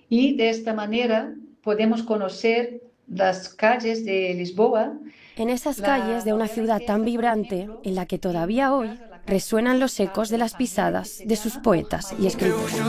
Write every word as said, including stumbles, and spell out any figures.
Y de esta manera podemos conocer las calles de Lisboa. En esas calles La de una novela ciudad tan empieza, por vibrante ejemplo, en la que en todavía una hoy casa, la calle resuenan los ecos principal de de la las familia, que pisadas se de sus llama Os poetas y Maiores. escritores.